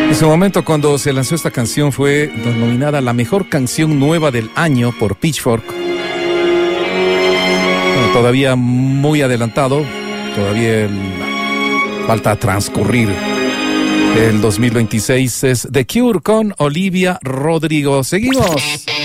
En su momento, cuando se lanzó esta canción, fue nominada la mejor canción nueva del año por Pitchfork. Bueno, todavía muy adelantado, todavía falta transcurrir el 2026. Es The Cure con Olivia Rodrigo. Seguimos.